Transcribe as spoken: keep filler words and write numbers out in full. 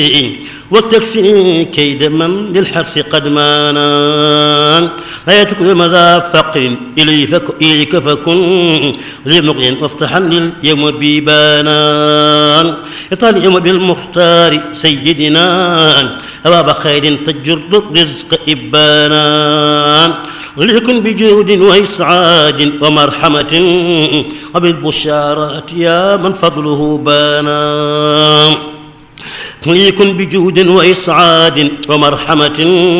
وتكفي كيد من للحرص قد مانا لا تكن مزافق إلي فك إليك فكن لمقين وافتحا لليوم بيبانا يطال اليوم بالمختار سيدنا أباب خير تجرد الرزق إبانا ليكن بجود وإسعاد ومرحمة وبالبشارات يا من فضله بانا ليكن بجود وإسعاد ومرحمة